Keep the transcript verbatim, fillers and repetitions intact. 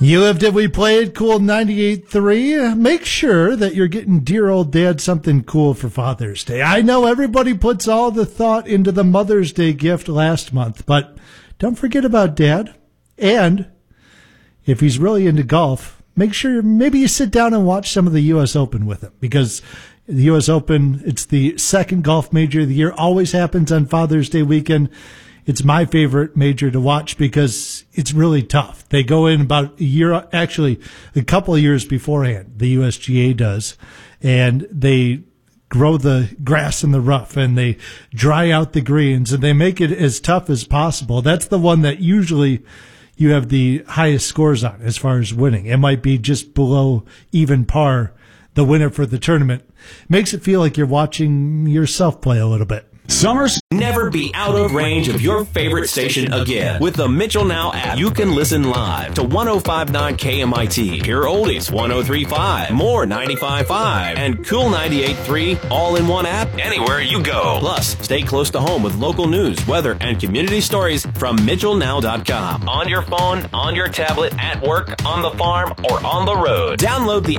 You lived it, we played. Cool ninety-eight point three. Make sure that you're getting dear old dad something cool for Father's Day. I know everybody puts all the thought into the Mother's Day gift last month, but don't forget about Dad. And if he's really into golf, make sure maybe you sit down and watch some of the U S Open with him, because the U S Open, it's the second golf major of the year, always happens on Father's Day weekend. It's my favorite major to watch because it's really tough. They go in about a year, actually a couple of years beforehand, the U S G A does, and they grow the grass in the rough and they dry out the greens and they make it as tough as possible. That's the one that usually you have the highest scores on as far as winning. It might be just below even par, the winner for the tournament. Makes it feel like you're watching yourself play a little bit. Summer's never be out of range of your favorite station again. With the Mitchell Now app, you can listen live to one oh five point nine K M I T, Pure Oldies one oh three point five, More ninety-five point five, and Cool ninety-eight point three, all in one app anywhere you go. Plus, stay close to home with local news, weather, and community stories from Mitchell Now dot com. On your phone, on your tablet, at work, on the farm, or on the road. Download the